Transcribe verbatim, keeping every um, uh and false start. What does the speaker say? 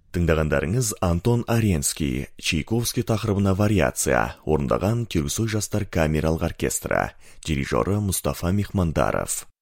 Тыңдағандарыңыз Антон Аренский, Чайковский тақырыбына вариация, орындаған Тюрксой жастар камералық оркестрі, дирижері Мұстафа Мехмандаров.